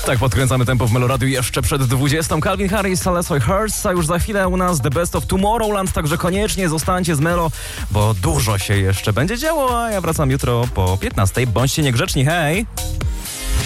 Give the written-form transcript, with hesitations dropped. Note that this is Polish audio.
Tak, podkręcamy tempo w Meloradiu jeszcze przed 20. Calvin Harris, Alessia Hurts, a już za chwilę u nas The Best of Tomorrowland, także koniecznie zostańcie z Melo, bo dużo się jeszcze będzie działo, a ja wracam jutro po 15. Bądźcie niegrzeczni, hej!